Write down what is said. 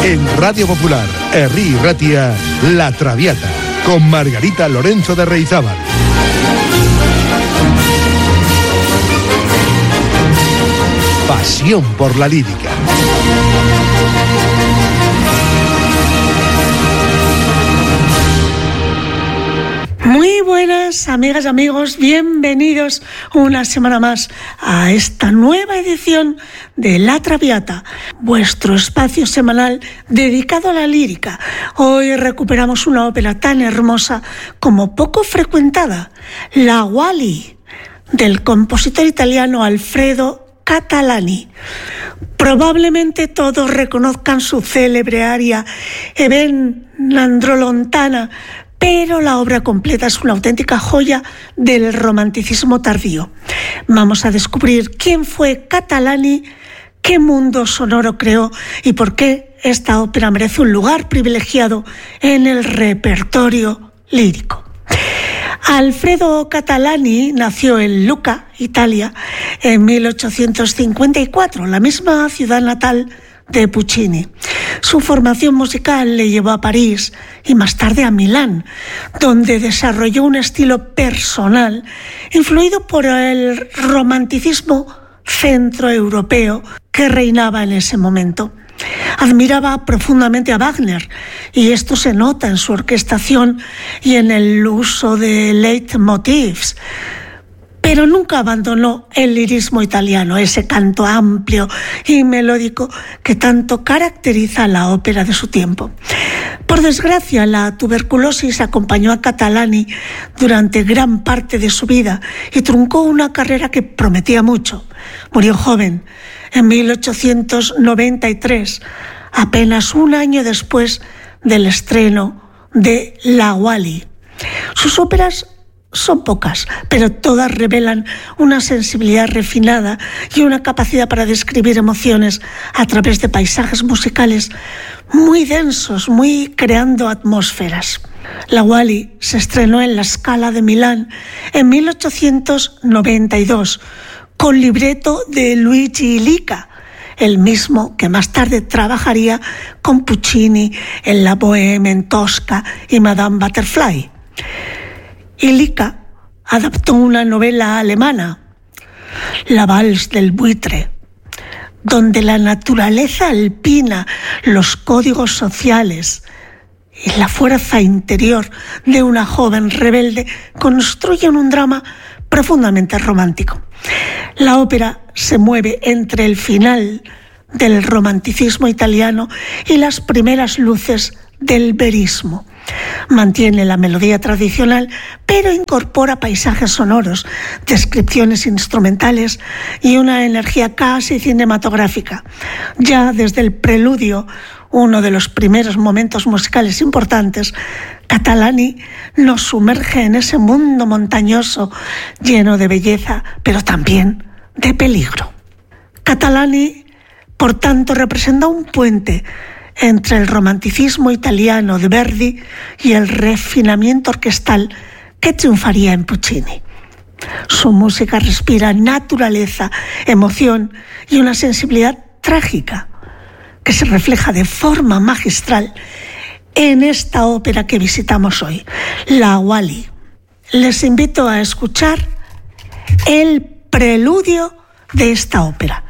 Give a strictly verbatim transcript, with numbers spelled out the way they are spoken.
En Radio Popular, Herri Ratia, La Traviata, con Margarita Lorenzo de Reizábal. Pasión por la lírica. Muy buenas amigas y amigos, bienvenidos una semana más a esta nueva edición de La Traviata, vuestro espacio semanal dedicado a la lírica. Hoy recuperamos una ópera tan hermosa como poco frecuentada, La Wally, del compositor italiano Alfredo Catalani. Probablemente todos reconozcan su célebre aria E ben l'andrò lontana, pero la obra completa es una auténtica joya del romanticismo tardío. Vamos a descubrir quién fue Catalani, qué mundo sonoro creó y por qué esta ópera merece un lugar privilegiado en el repertorio lírico. Alfredo Catalani nació en Lucca, Italia, en mil ochocientos cincuenta y cuatro, la misma ciudad natal de Puccini. Su formación musical le llevó a París y más tarde a Milán, donde desarrolló un estilo personal influido por el romanticismo centroeuropeo que reinaba en ese momento. Admiraba profundamente a Wagner y esto se nota en su orquestación y en el uso de leitmotivs, pero nunca abandonó el lirismo italiano, ese canto amplio y melódico que tanto caracteriza a la ópera de su tiempo. Por desgracia, la tuberculosis acompañó a Catalani durante gran parte de su vida y truncó una carrera que prometía mucho. Murió joven, en mil ochocientos noventa y tres, apenas un año después del estreno de La Wally. Sus óperas son pocas, pero todas revelan una sensibilidad refinada y una capacidad para describir emociones a través de paisajes musicales muy densos, muy creando atmósferas. La Wally se estrenó en la Scala de Milán en mil ochocientos noventa y dos con libreto de Luigi Illica, el mismo que más tarde trabajaría con Puccini en La Bohème en Tosca y Madame Butterfly. Illica adaptó una novela alemana, La Vals del Buitre, donde la naturaleza alpina, los códigos sociales y la fuerza interior de una joven rebelde construyen un drama profundamente romántico. La ópera se mueve entre el final del romanticismo italiano y las primeras luces del verismo. Mantiene la melodía tradicional, pero incorpora paisajes sonoros, descripciones instrumentales y una energía casi cinematográfica. Ya desde el preludio, uno de los primeros momentos musicales importantes, Catalani nos sumerge en ese mundo montañoso lleno de belleza, pero también de peligro. Catalani, por tanto, representa un puente entre el romanticismo italiano de Verdi y el refinamiento orquestal que triunfaría en Puccini. Su música respira naturaleza, emoción y una sensibilidad trágica que se refleja de forma magistral en esta ópera que visitamos hoy, La Wally. Les invito a escuchar el preludio de esta ópera.